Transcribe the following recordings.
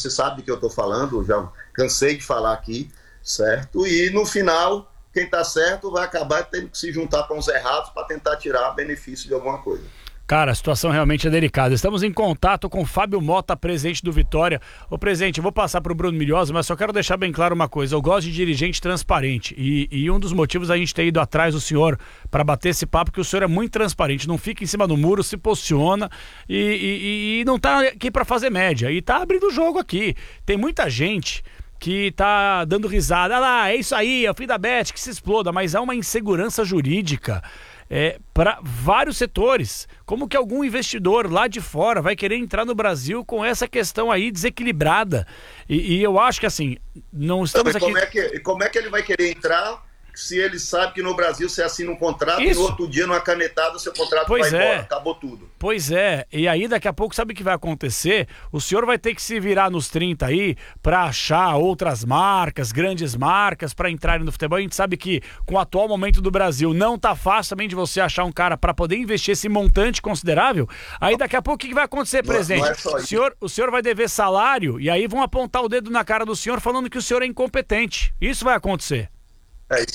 você sabe de que eu estou falando, já cansei de falar aqui, certo? E no final, quem está certo vai acabar tendo que se juntar com os errados para tentar tirar benefício de alguma coisa. Cara, a situação realmente é delicada. Estamos em contato com o Fábio Mota, presidente do Vitória. Ô, presidente, eu vou passar para o Bruno Milhosa, mas só quero deixar bem claro uma coisa. Eu gosto de dirigente transparente e um dos motivos a gente ter ido atrás do senhor para bater esse papo, que o senhor é muito transparente, não fica em cima do muro, se posiciona e não tá aqui para fazer média. E tá abrindo o jogo aqui. Tem muita gente que tá dando risada. Ah lá, é isso aí, é o fim da bet, que se exploda, mas há uma insegurança jurídica para vários setores. Como que algum investidor lá de fora vai querer entrar no Brasil com essa questão aí desequilibrada? E eu acho que assim, não estamos aqui... Como é que ele vai querer entrar se ele sabe que no Brasil você assina um contrato Isso. e no outro dia, numa canetada, o seu contrato vai embora, acabou tudo. Pois é, e aí daqui a pouco sabe o que vai acontecer? O senhor vai ter que se virar nos 30 aí para achar outras marcas, grandes marcas para entrarem no futebol. A gente sabe que com o atual momento do Brasil não tá fácil também de você achar um cara para poder investir esse montante considerável. Aí daqui a pouco o que vai acontecer, presidente? Não é só isso. O senhor vai dever salário e aí vão apontar o dedo na cara do senhor falando que o senhor é incompetente. Isso vai acontecer. É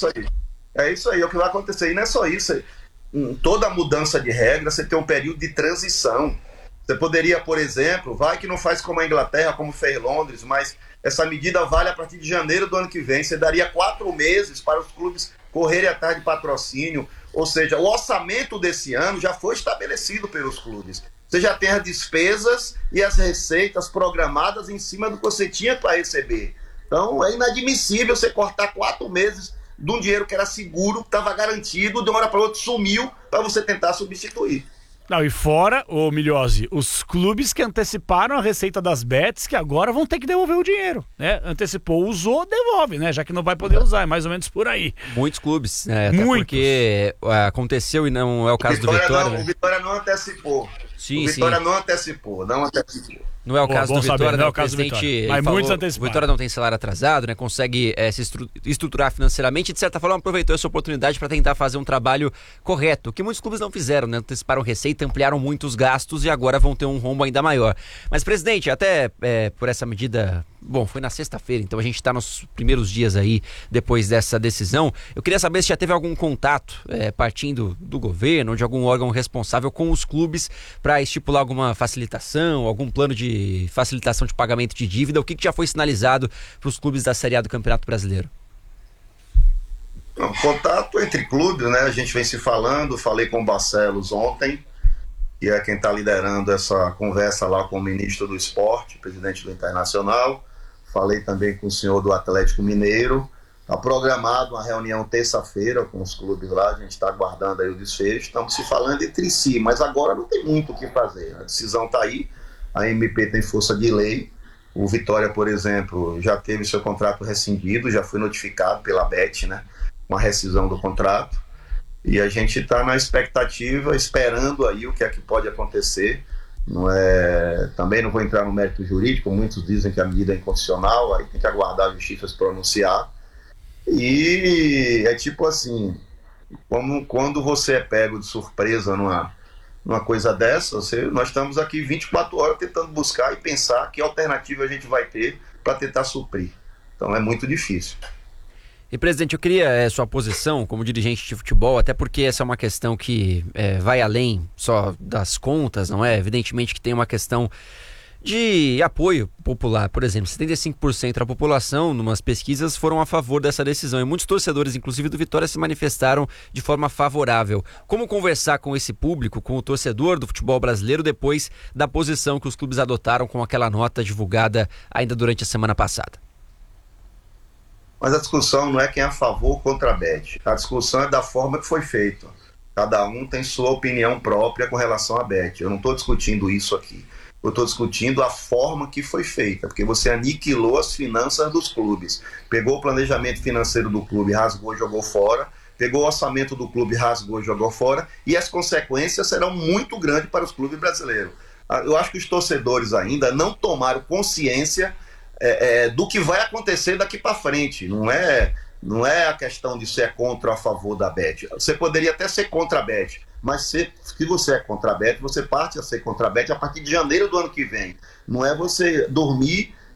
isso aí, é o que vai acontecer. E não é só isso. Em toda mudança de regra, você tem um período de transição. Você poderia, por exemplo, vai que não faz como a Inglaterra, como fez Londres, mas essa medida vale a partir de janeiro do ano que vem. Você daria 4 meses para os clubes correrem atrás de patrocínio. Ou seja, o orçamento desse ano já foi estabelecido pelos clubes. Você já tem as despesas e as receitas programadas em cima do que você tinha para receber. Então, é inadmissível você cortar 4 meses de um dinheiro que era seguro, que estava garantido, de uma hora para outra sumiu para você tentar substituir. Não, e fora, ô Milhose, os clubes que anteciparam a receita das bets, que agora vão ter que devolver o dinheiro, né? Antecipou, usou, devolve, né? Já que não vai poder usar, é mais ou menos por aí. Muitos clubes, né? Até Muitos. Porque aconteceu e não é o caso do Vitória. Não, o Vitória não antecipou. Sim, o Vitória sim. não antecipou. Não é o caso do Vitória, não é né? o caso do Vitória. Mas muitos o anteciparam. Vitória não tem salário atrasado, né? Consegue se estruturar financeiramente e, de certa forma, aproveitou essa oportunidade para tentar fazer um trabalho correto, que muitos clubes não fizeram, né? Anteciparam receita, ampliaram muitos gastos e agora vão ter um rombo ainda maior. Mas, presidente, até por essa medida... Bom, foi na sexta-feira, então a gente está nos primeiros dias aí depois dessa decisão. Eu queria saber se já teve algum contato partindo do governo ou de algum órgão responsável com os clubes para estipular alguma facilitação, algum plano de facilitação de pagamento de dívida. O que já foi sinalizado para os clubes da Série A do Campeonato Brasileiro? Contato entre clubes, né? A gente vem se falando, falei com o Barcelos ontem, que é quem está liderando essa conversa lá com o ministro do Esporte, presidente do Internacional. Falei também com o senhor do Atlético Mineiro. Está programado uma reunião terça-feira com os clubes lá, a gente está aguardando aí o desfecho. Estamos se falando entre si, mas agora não tem muito o que fazer. A decisão está aí, a MP tem força de lei. O Vitória, por exemplo, já teve seu contrato rescindido, já foi notificado pela BET, né, uma rescisão do contrato. E a gente está na expectativa, esperando aí o que é que pode acontecer. Também não vou entrar no mérito jurídico, muitos dizem que a medida é inconstitucional, aí tem que aguardar a justiça se pronunciar. E é tipo assim, como quando você é pego de surpresa numa coisa dessa, nós estamos aqui 24 horas tentando buscar e pensar que alternativa a gente vai ter para tentar suprir. Então é muito difícil. E, presidente, eu queria sua posição como dirigente de futebol, até porque essa é uma questão que vai além só das contas, não é? Evidentemente que tem uma questão de apoio popular. Por exemplo, 75% da população, numas pesquisas, foram a favor dessa decisão. E muitos torcedores, inclusive do Vitória, se manifestaram de forma favorável. Como conversar com esse público, com o torcedor do futebol brasileiro, depois da posição que os clubes adotaram com aquela nota divulgada ainda durante a semana passada? Mas a discussão não é quem é a favor ou contra a BET. A discussão é da forma que foi feito. Cada um tem sua opinião própria com relação à BET. Eu não estou discutindo isso aqui. Eu estou discutindo a forma que foi feita, porque você aniquilou as finanças dos clubes. Pegou o planejamento financeiro do clube, rasgou e jogou fora. Pegou o orçamento do clube, rasgou e jogou fora. E as consequências serão muito grandes para os clubes brasileiros. Eu acho que os torcedores ainda não tomaram consciência do que vai acontecer daqui para frente. Não é a questão de se é contra ou a favor da BET. Você poderia até ser contra a BET, mas se você é contra a BET, você parte a ser contra a BET a partir de janeiro do ano que vem. Não é você dormir